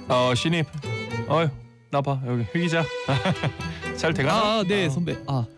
신입. 나봐 여기 휘 기자. 잘 돼가나? 네 선배.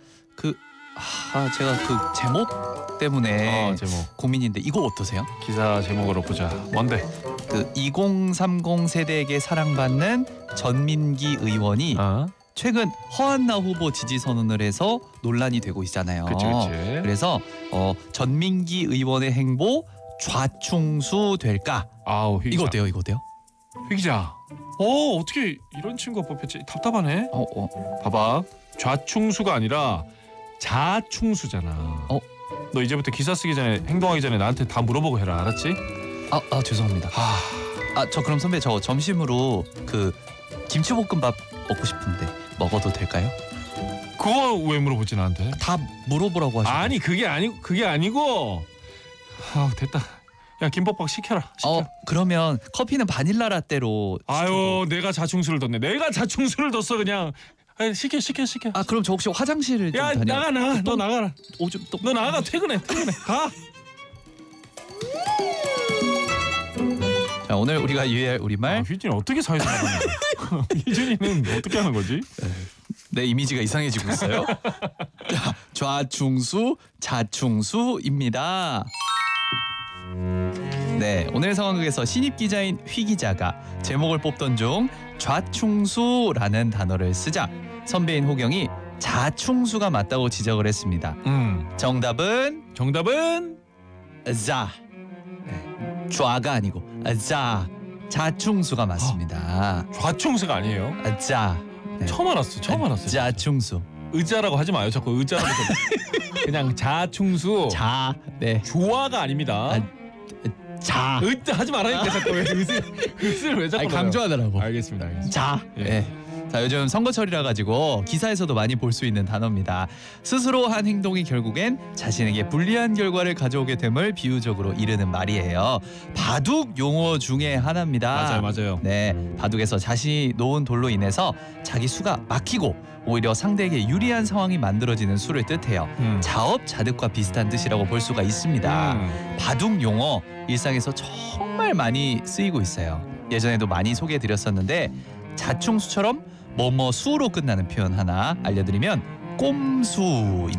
제가 그 제목 때문에 제목 고민인데 이거 어떠세요? 기사 제목으로 보자. 뭔데? 그 2030 세대에게 사랑받는 전민기 의원이 최근 허한나 후보 지지 선언을 해서 논란이 되고 있잖아요. 그치. 그래서 전민기 의원의 행보 좌충수 될까? 이거 어때요? 휘 기자. 어떻게 이런 친구가 뽑혔지? 답답하네. 봐봐. 좌충수가 아니라 자충수잖아. 너 이제부터 기사 쓰기 전에 행동하기 전에 나한테 다 물어보고 해라. 알았지? 죄송합니다. 저 그럼 선배 저 점심으로 그 김치볶음밥 먹고 싶은데 먹어도 될까요? 그거 왜 물어보지 나한테? 다 물어보라고 하시고. 아니 그게 아니고. 됐다. 야 김밥박 시켜라. 그러면 커피는 바닐라 라떼로. 내가 자충수를 뒀네. 내가 자충수를 뒀어 그냥. 시켜. 그럼 저 혹시 화장실을 좀 나가. 너 나가라. 너 나가. 퇴근해. 가. 자, 오늘 우리가 유의할 우리말. 휘준이 어떻게 사회생활 하는 거야? 휘준이는 어떻게 하는 거지? 내 이미지가 이상해지고 있어요. 자, 좌충수, 자충수입니다. 네, 오늘 상황극에서 신입 기자인 휘 기자가 제목을 뽑던 중 좌충수라는 단어를 쓰자 선배인 호경이 자충수가 맞다고 지적을 했습니다. 정답은 자. 좌가 아니고 자충수가 맞습니다. 좌충수가 아니에요. 자. 처음 알았어. 자충수. 의자라고 하지 마요. 자꾸 의자라고. 그냥 자충수. 자. 네. 조화가 아닙니다. 자. 의자 하지 말라니까 자꾸 왜 의자를 왜 자꾸 강조하더라고. 알겠습니다. 자. 네. 자, 요즘 선거철이라 가지고 기사에서도 많이 볼 수 있는 단어입니다. 스스로 한 행동이 결국엔 자신에게 불리한 결과를 가져오게 됨을 비유적으로 이르는 말이에요. 바둑 용어 중에 하나입니다. 맞아요. 네, 바둑에서 자신이 놓은 돌로 인해서 자기 수가 막히고 오히려 상대에게 유리한 상황이 만들어지는 수를 뜻해요. 자업자득과 비슷한 뜻이라고 볼 수가 있습니다. 바둑 용어 일상에서 정말 많이 쓰이고 있어요. 예전에도 많이 소개해드렸었는데 자충수처럼 뭐뭐 수로 끝나는 표현 하나 알려드리면 꼼수.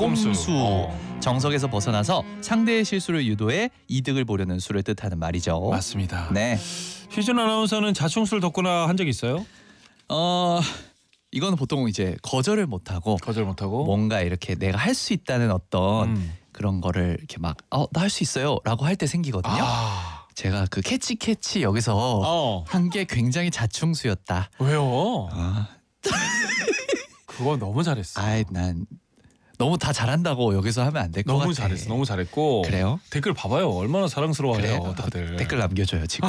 정석에서 벗어나서 상대의 실수를 유도해 이득을 보려는 수를 뜻하는 말이죠. 맞습니다. 네. 휘준 아나운서는 자충수를 뒀거나 한 적 있어요? 이거는 보통 이제 거절을 못하고 뭔가 이렇게 내가 할 수 있다는 어떤 그런 거를 이렇게 막 나 할 수 있어요 라고 할 때 생기거든요. 제가 그 캐치 여기서 한 게 굉장히 자충수였다. 왜요? 그거 너무 잘했어. 난 너무 다 잘한다고 여기서 하면 안 될 것 같아. 너무 잘했고. 그래요? 댓글 봐봐요. 얼마나 사랑스러워해요. 그래요? 다들. 댓글 남겨줘요 지금.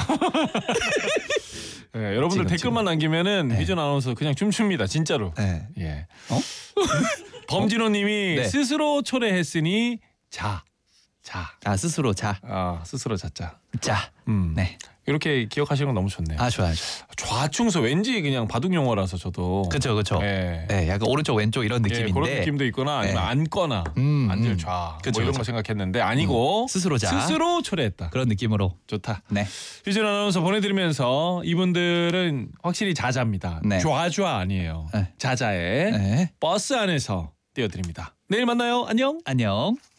네, 여러분들 댓글만 남기면은 휘준 아나운서 그냥 춤춥니다. 진짜로. 네. 예. 범진호님이 스스로 초래했으니 자. 스스로 자. 스스로 자자. 자. 네. 이렇게 기억하시는 건 너무 좋네요. 좋아요. 좌충수 왠지 그냥 바둑 용어라서 저도. 그렇죠. 네, 약간 오른쪽 왼쪽 이런 느낌인데. 그런 느낌도 있거나 아니면 앉거나 앉을 좌. 이런 거 생각했는데 아니고 스스로 자. 스스로 초래했다. 그런 느낌으로. 좋다. 네. 휘준 아나운서 보내드리면서 이분들은 확실히 자자입니다. 네. 좌 아니에요. 자자의 버스 안에서 띄워드립니다. 내일 만나요. 안녕.